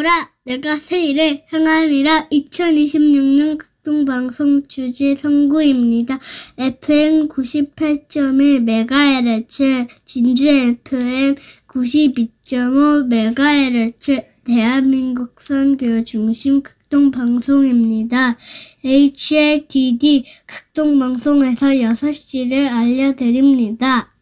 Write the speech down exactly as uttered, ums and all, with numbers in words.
보라, 내가 새 일을 행하리라. 이천이십육 년 극동방송 주제 선구입니다. 에프엠 구십팔 점 일 메가헤르츠, 진주 에프엠 구십이 점 오 메가헤르츠, 대한민국 선교 중심 극동방송입니다. 에이치엘티디 극동방송에서 여섯 시를 알려드립니다.